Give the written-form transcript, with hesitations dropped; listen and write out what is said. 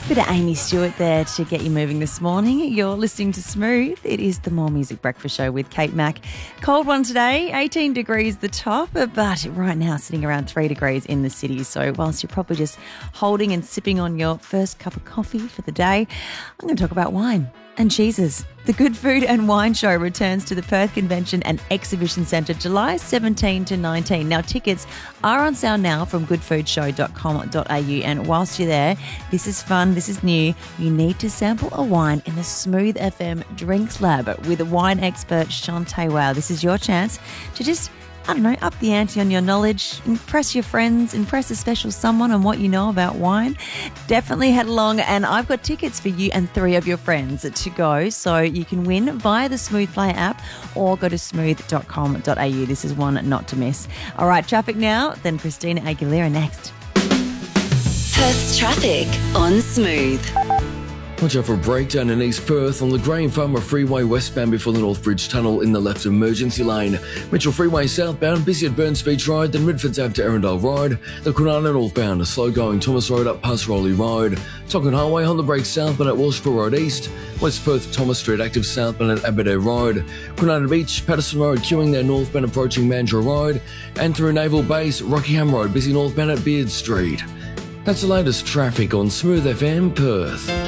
Bit of Amy Stewart there to get you moving this morning. You're listening to Smooth. It is the More Music Breakfast Show with Kate Mack. Cold one today, 18 degrees the top, but right now sitting around 3 degrees in the city. So whilst you're probably just holding and sipping on your first cup of coffee for the day, I'm going to talk about wine and cheeses. The Good Food and Wine Show returns to the Perth Convention and Exhibition Centre July 17 to 19. Now, tickets are on sale now from goodfoodshow.com.au, and whilst you're there, this is fun, this is new. You need to sample a wine in the Smooth FM Drinks Lab with wine expert Shantae Wow. This is your chance to just up the ante on your knowledge, impress your friends, impress a special someone on what you know about wine. Definitely head along, and I've got tickets for you and 3 of your friends to go, so you can win via the Smooth Play app or go to smooth.com.au. This is one not to miss. All right, traffic now, then Christina Aguilera next. Perth's traffic on Smooth. Watch out for a breakdown in East Perth on the Graham Farmer Freeway westbound before the Northbridge Tunnel in the left emergency lane. Mitchell Freeway southbound, busy at Burns Beach Road, then Redford's Ave to Arundel Road. The Kwinana northbound, a slow going Thomas Road up past Rowley Road. Tonkin Highway on the break southbound at Walshpur Road East. West Perth Thomas Street active southbound at Aberdare Road. Kwinana Beach, Patterson Road queuing there northbound approaching Mandurah Road. And through Naval Base, Rockingham Road busy northbound at Beard Street. That's the latest traffic on Smooth FM Perth.